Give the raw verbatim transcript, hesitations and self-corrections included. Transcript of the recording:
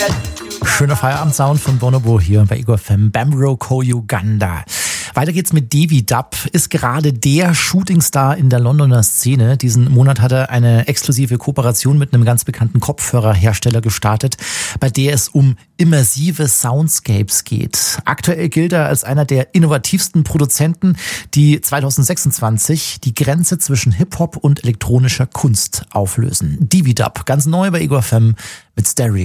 Schöner Feierabendsound von Bonobo hier bei Ego F M, Bambro Co. Uganda. Weiter geht's mit Davidoff, ist gerade der Shootingstar in der Londoner Szene. Diesen Monat hat er eine exklusive Kooperation mit einem ganz bekannten Kopfhörerhersteller gestartet, bei der es um immersive Soundscapes geht. Aktuell gilt er als einer der innovativsten Produzenten, die zwanzig sechsundzwanzig die Grenze zwischen Hip-Hop und elektronischer Kunst auflösen. Davidoff, ganz neu bei Ego F M mit Stereo.